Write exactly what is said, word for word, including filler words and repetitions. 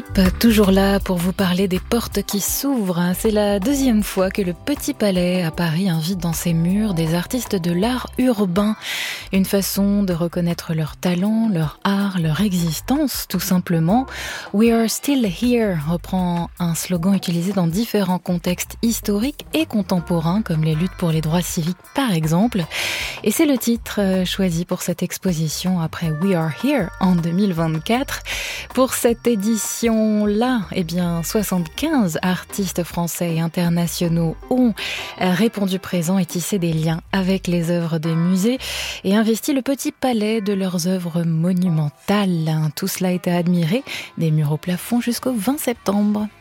Toujours là pour vous parler des portes qui s'ouvrent. C'est la deuxième fois que le Petit Palais à Paris invite dans ses murs des artistes de l'art urbain. Une façon de reconnaître leur talent, leur art, leur existence, tout simplement. We are still here reprend un slogan utilisé dans différents contextes historiques et contemporains, comme les luttes pour les droits civiques par exemple. Et c'est le titre choisi pour cette exposition après We are here en deux mille vingt-quatre. Pour cette édition-là, eh bien, soixante-quinze artistes français et internationaux ont répondu présent et tissé des liens avec les œuvres des musées et investi le Petit Palais de leurs œuvres monumentales. Tout cela a été admiré des murs au plafond jusqu'au vingt septembre.